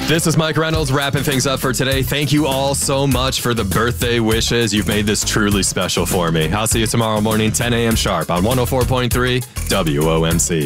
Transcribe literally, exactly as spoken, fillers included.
This is Mike Reynolds wrapping things up for today. Thank you all so much for the birthday wishes. You've made this truly special for me. I'll see you tomorrow morning, ten a.m. sharp on one oh four point three W O M C.